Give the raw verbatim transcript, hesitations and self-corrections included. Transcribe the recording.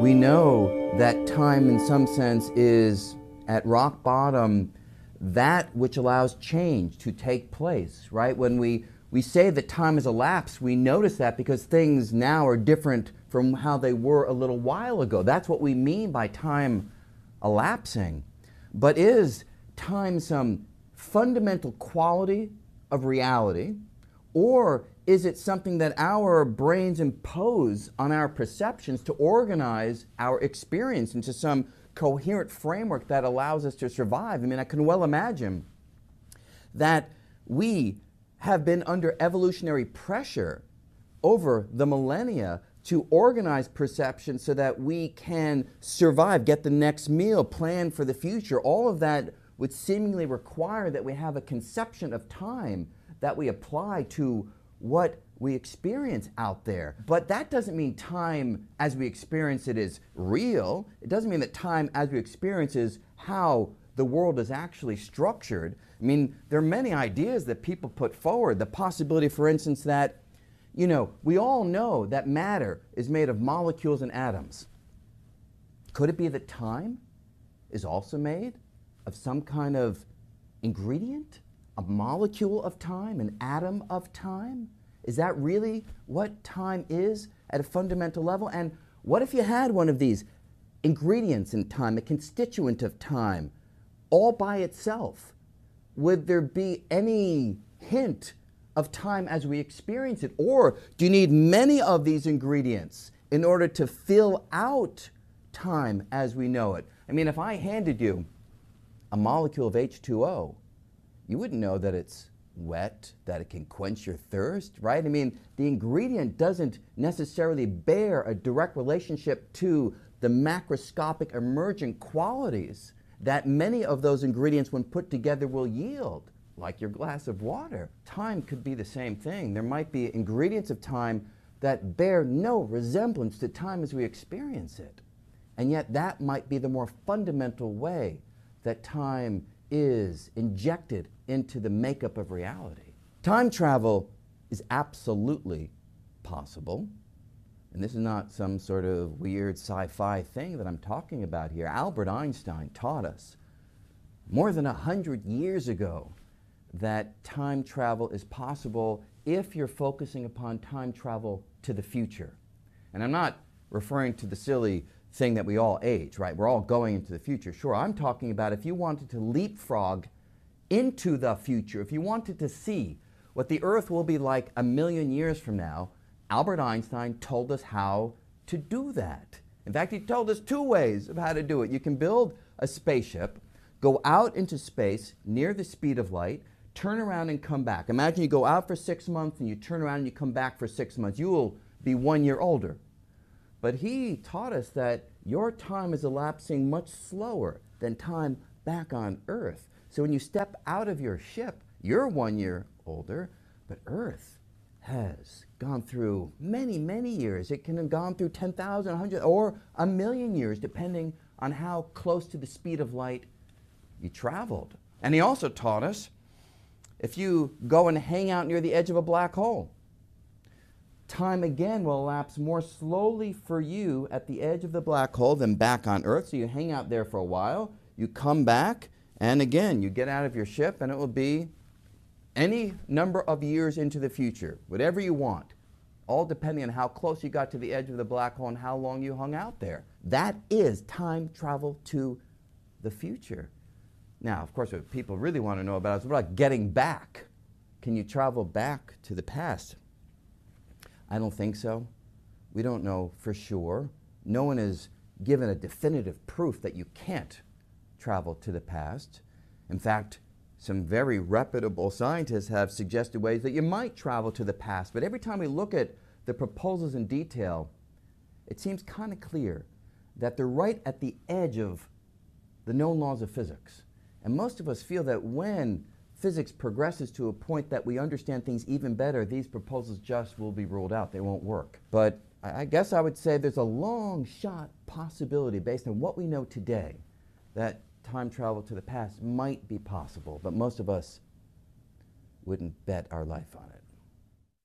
We know that time in some sense is at rock bottom that which allows change to take place, right? When we, we say that time has elapsed, we notice that because things now are different from how they were a little while ago. That's what we mean by time elapsing. But is time some fundamental quality of reality, or is it something that our brains impose on our perceptions to organize our experience into some coherent framework that allows us to survive? I mean, I can well imagine that we have been under evolutionary pressure over the millennia to organize perception so that we can survive, get the next meal, plan for the future. All of that would seemingly require that we have a conception of time that we apply to what we experience out there. But that doesn't mean time as we experience it is real. It doesn't mean that time as we experience is how the world is actually structured. I mean, there are many ideas that people put forward. The possibility, for instance, that, you know, we all know that matter is made of molecules and atoms. Could it be that time is also made of some kind of ingredient? A molecule of time, an atom of time? Is that really what time is at a fundamental level? And what if you had one of these ingredients in time, a constituent of time, all by itself? Would there be any hint of time as we experience it? Or do you need many of these ingredients in order to fill out time as we know it? I mean, if I handed you a molecule of H two O, you wouldn't know that it's wet, that it can quench your thirst, right? I mean, the ingredient doesn't necessarily bear a direct relationship to the macroscopic emergent qualities that many of those ingredients, when put together, will yield, like your glass of water. Time could be the same thing. There might be ingredients of time that bear no resemblance to time as we experience it. And yet that might be the more fundamental way that time is injected into the makeup of reality. Time travel is absolutely possible. And this is not some sort of weird sci-fi thing that I'm talking about here. Albert Einstein taught us more than a hundred years ago that time travel is possible if you're focusing upon time travel to the future. And I'm not referring to the silly thing that we all age, right? We're all going into the future. Sure, I'm talking about if you wanted to leapfrog into the future, if you wanted to see what the Earth will be like a million years from now, Albert Einstein told us how to do that. In fact, he told us two ways of how to do it. You can build a spaceship, go out into space near the speed of light, turn around and come back. Imagine you go out for six months and you turn around and you come back for six months. You will be one year older. But he taught us that your time is elapsing much slower than time back on Earth. So when you step out of your ship, you're one year older, but Earth has gone through many, many years. It can have gone through ten thousand, one hundred, or a million years, depending on how close to the speed of light you traveled. And he also taught us if you go and hang out near the edge of a black hole, time again will elapse more slowly for you at the edge of the black hole than back on Earth. So you hang out there for a while, you come back, and again, you get out of your ship, and it will be any number of years into the future, whatever you want, all depending on how close you got to the edge of the black hole and how long you hung out there. That is time travel to the future. Now, of course, what people really want to know about is what about getting back? Can you travel back to the past? I don't think so. We don't know for sure. No one has given a definitive proof that you can't travel to the past. In fact, some very reputable scientists have suggested ways that you might travel to the past. But every time we look at the proposals in detail, it seems kind of clear that they're right at the edge of the known laws of physics. And most of us feel that when physics progresses to a point that we understand things even better, these proposals just will be ruled out. They won't work. But I guess I would say there's a long shot possibility based on what we know today that time travel to the past might be possible, but most of us wouldn't bet our life on it.